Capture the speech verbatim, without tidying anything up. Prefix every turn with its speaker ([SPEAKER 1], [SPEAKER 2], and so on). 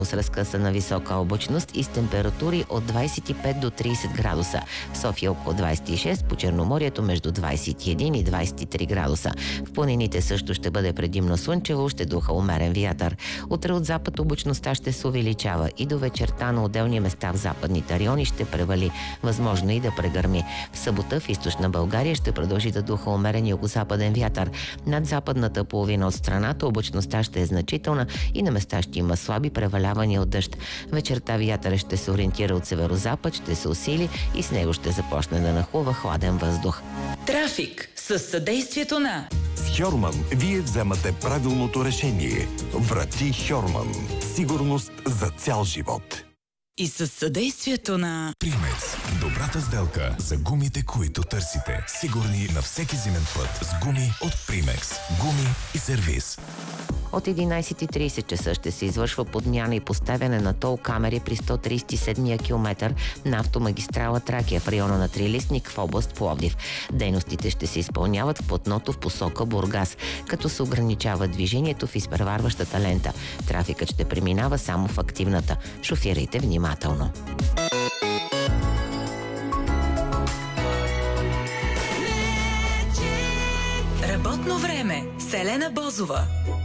[SPEAKER 1] с разкъсана висока облачност и с температури от двадесет и пет до тридесет градуса. В София около двадесет и шест, по Черноморието между двадесет и един и двадесет и три градуса. В планините също ще бъде предимно слънчево, ще духа умерен вятър. Утре от запад облачността ще се увеличава и до вечерта на отделни места в западните райони ще превали, възможно и да прегърми. В събота в източна България ще продължи да духа умерен югозападен вятър. Над западната половина от страната облачността ще е значителна и на места ще има слаби превалявания от дъжд. Вечерта вятър ще се ориентира от северозапад, ще се усили и с него ще започне да нахлува хладен въздух.
[SPEAKER 2] Трафик със съдействието на
[SPEAKER 3] С Хьорман вие вземате правилното решение. Врати Хьорман. Сигурност за цял живот.
[SPEAKER 2] И със съдействието на
[SPEAKER 4] Примекс. Добрата сделка за гумите, които търсите. Сигурни на всеки зимен път с гуми от Примекс. Гуми и сервиз.
[SPEAKER 1] От единадесет и тридесет часа ще се извършва подмяна и поставяне на тол камери при сто тридесет и седмия километър на автомагистрала Тракия в района на Трилистник в област Пловдив. Дейностите ще се изпълняват в платното в посока Бургас, като се ограничава движението в изпреварващата лента. Трафикът ще преминава само в активната. Шофирайте внимателно.
[SPEAKER 2] Работно време с Елена Бозова.